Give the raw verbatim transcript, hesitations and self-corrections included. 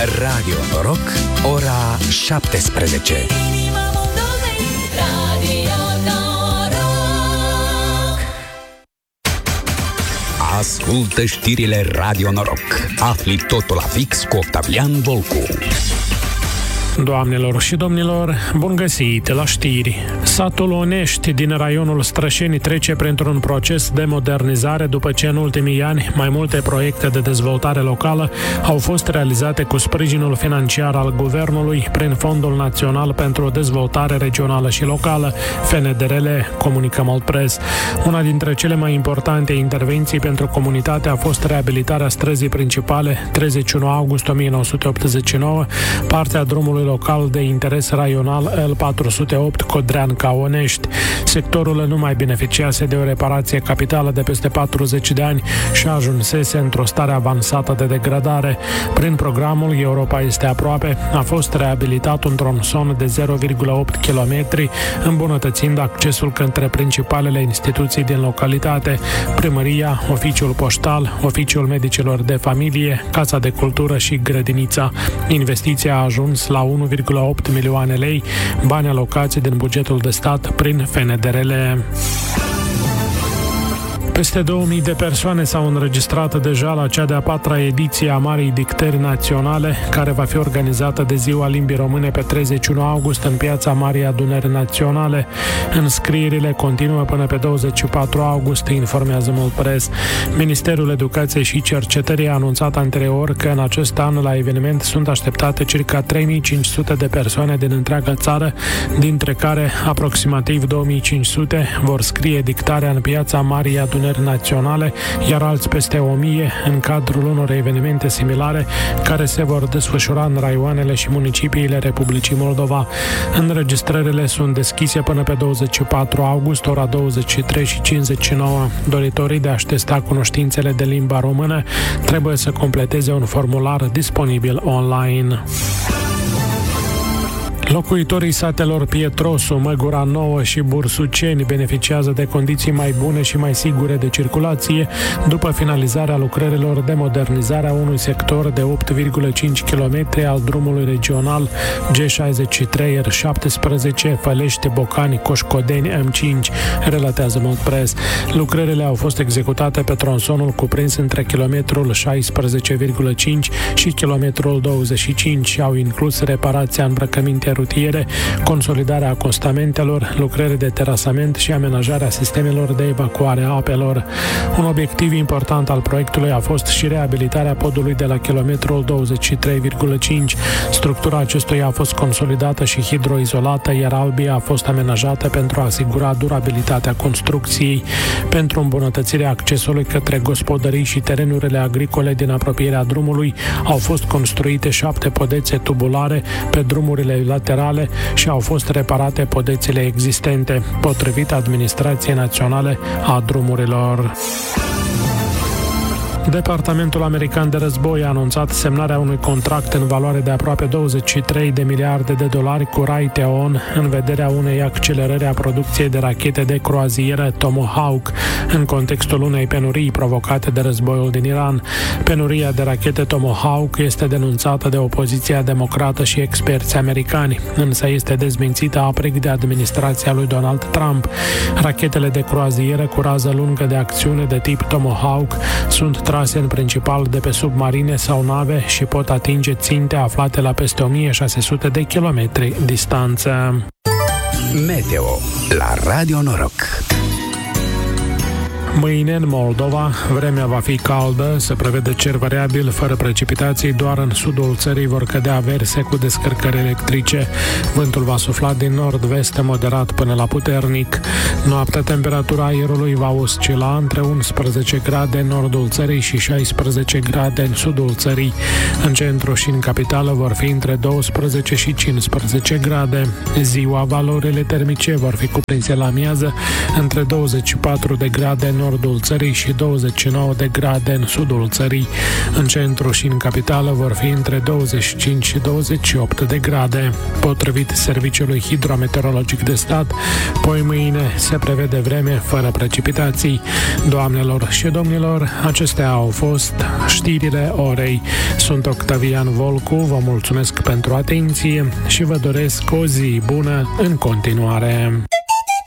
Radio Noroc, ora șaptesprezece. Ascultă știrile Radio Noroc. Afli totul la fix cu Octavian Volcu. Doamnelor și domnilor, bun găsit la știri. Satul Onești din raionul Strășeni trece printr-un proces de modernizare după ce în ultimii ani mai multe proiecte de dezvoltare locală au fost realizate cu sprijinul financiar al Guvernului prin Fondul Național pentru Dezvoltare Regională și Locală, F N D R L, comunică Moldpress. Una dintre cele mai importante intervenții pentru comunitate a fost reabilitarea străzii principale treizeci și unu august o mie nouă sute optzeci și nouă, partea drumului local de interes raional L patru sute opt Codreanca-Onești. Sectorul nu mai beneficiase de o reparație capitală de peste patruzeci de ani și ajunsese într-o stare avansată de degradare. Prin programul Europa este aproape, a fost reabilitat un tronson de zero virgulă opt kilometri, îmbunătățind accesul către principalele instituții din localitate: primăria, oficiul poștal, oficiul medicilor de familie, casa de cultură și grădinița. Investiția a ajuns la unu virgulă opt milioane lei, bani alocați din bugetul de stat prin F N D R L. Peste două mii de persoane s-au înregistrat deja la cea de-a patra ediție a Marii Dictări Naționale, care va fi organizată de Ziua Limbii Române pe treizeci și unu august în piața Marii Adunări Naționale. Înscrierile continuă până pe douăzeci și patru august, informează Moldpress. Ministerul Educației și Cercetării a anunțat anterior că în acest an la eveniment sunt așteptate circa trei mii cinci sute de persoane din întreaga țară, dintre care aproximativ două mii cinci sute vor scrie dictarea în piața Marii Adunări Naționale, iar alți peste o mie în cadrul unor evenimente similare care se vor desfășura în raioanele și municipiile Republicii Moldova. Înregistrările sunt deschise până pe douăzeci și patru august, ora douăzeci și trei și cincizeci și nouă. Doritorii de a-și testa cunoștințele de limba română trebuie să completeze un formular disponibil online. Locuitorii satelor Pietrosu, Măgura Nouă și Bursuceni beneficiază de condiții mai bune și mai sigure de circulație după finalizarea lucrărilor de modernizare a unui sector de opt virgulă cinci kilometri al drumului regional G șaizeci și trei R șaptesprezece Fălești-Bocani-Coșcodeni M cinci, relatează Moldpress. Lucrările au fost executate pe tronsonul cuprins între kilometrul șaisprezece virgulă cinci și kilometrul douăzeci și cinci și au inclus reparația îmbrăcăminte rutiere, consolidarea acostamentelor, lucrări de terasament și amenajarea sistemelor de evacuare a apelor. Un obiectiv important al proiectului a fost și reabilitarea podului de la kilometrul douăzeci și trei virgulă cinci. Structura acestuia a fost consolidată și hidroizolată, iar albia a fost amenajată pentru a asigura durabilitatea construcției. Pentru îmbunătățirea accesului către gospodării și terenurile agricole din apropierea drumului, au fost construite șapte podețe tubulare pe drumurile laterale și au fost reparate podețele existente, potrivit Administrației Naționale a Drumurilor. Departamentul American de Război a anunțat semnarea unui contract în valoare de aproape douăzeci și trei de miliarde de dolari cu Raytheon în vederea unei accelerări a producției de rachete de croazieră Tomahawk în contextul unei penurii provocate de războiul din Iran. Penuria de rachete Tomahawk este denunțată de opoziția democrată și experți americani, însă este dezmințită aprig de administrația lui Donald Trump. Rachetele de croazieră cu rază lungă de acțiune de tip Tomahawk sunt trase în principal de pe submarine sau nave și pot atinge ținte aflate la peste o mie șase sute de kilometri distanță. Meteo la Radio Noroc. Mâine în Moldova, vremea va fi caldă, se prevede cer variabil, fără precipitații, doar în sudul țării vor cădea averse cu descărcări electrice. Vântul va sufla din nord-vest moderat până la puternic. Noaptea, temperatura aerului va oscila între unsprezece grade în nordul țării și șaisprezece grade în sudul țării. În centru și în capitală vor fi între douăsprezece și cincisprezece grade. Ziua, valorile termice vor fi cuprinse la miază între douăzeci și patru de grade în nordul țării și douăzeci și nouă de grade în sudul țării. În centru și în capitală vor fi între douăzeci și cinci și douăzeci și opt de grade. Potrivit Serviciului Hidrometeorologic de Stat, poi mâine se prevede vreme fără precipitații. Doamnelor și domnilor, acestea au fost știrile orei. Sunt Octavian Volcu, vă mulțumesc pentru atenție și vă doresc o zi bună în continuare.